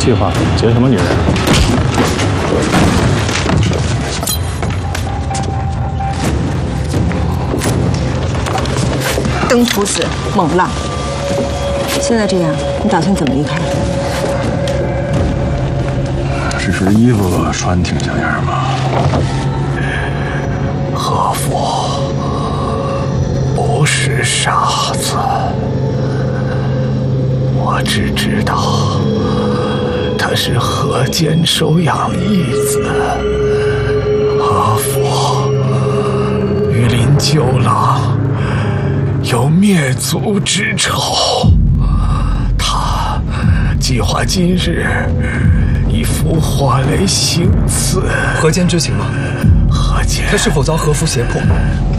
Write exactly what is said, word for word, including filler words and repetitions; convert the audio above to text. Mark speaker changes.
Speaker 1: 计划结什么女人？
Speaker 2: 登徒子，猛浪。现在这样，你打算怎么离开？
Speaker 1: 这身衣服穿挺像样吗？
Speaker 3: 何父不是傻子，我只知道他是河间收养义子。何父与林九郎有灭族之仇，他计划今日以伏火雷行刺。
Speaker 4: 河间知情吗？
Speaker 3: 河间，
Speaker 4: 他是否遭和夫胁迫？